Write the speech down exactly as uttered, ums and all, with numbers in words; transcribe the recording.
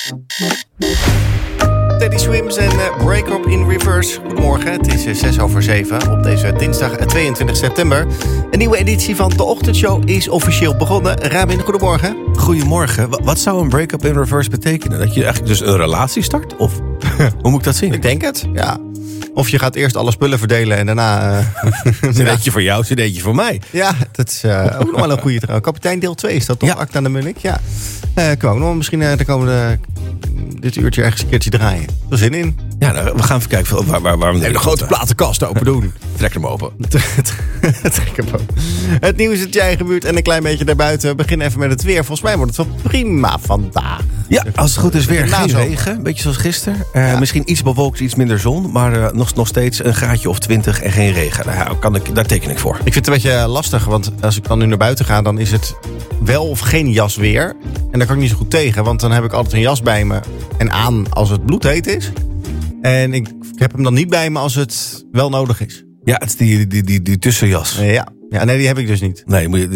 Teddy Swims en uh, Break Up in Reverse. Goedemorgen, het is uh, zes over zeven op deze dinsdag tweeëntwintig september. Een nieuwe editie van de ochtendshow is officieel begonnen. Ramin, goedemorgen. Goedemorgen. W- wat zou een Break Up in Reverse betekenen? Dat je eigenlijk dus een relatie start? Of hoe moet ik dat zien? Ik denk het, ja. Of je gaat eerst alle spullen verdelen en daarna... Uh, een cd'tje voor jou, een cd'tje voor mij. Ja, dat is uh, ook nog wel een goede trouw. Kapitein deel twee is dat toch? Ja. Acta aan de Munnik, ja. Uh, kan ook nog misschien uh, de komende... dit uurtje ergens een keertje draaien. Er zin in. Ja, nou, we gaan even kijken waar, waar, waar we de grote platenkast open doen. Trek hem open. Trek hem open. Het nieuws uit je eigen buurt en een klein beetje daarbuiten. We beginnen even met het weer. Volgens mij wordt het wel prima vandaag. Ja, als het goed is weer geen Nazomer. regen. Een beetje zoals gisteren. Uh, Ja. Misschien iets bewolkt, iets minder zon. Maar uh, nog, nog steeds een graadje of twintig en geen regen. Daar, kan ik, daar teken ik voor. Ik vind het een beetje lastig, want als ik dan nu naar buiten ga... dan is het wel of geen jas weer. En daar kan ik niet zo goed tegen, want dan heb ik altijd een jas bij me... en aan als het bloedheet is. En ik heb hem dan niet bij me als het wel nodig is. Ja, het is die, die, die, die tussenjas. Ja, ja nee, die heb ik dus niet. Nee, moet je,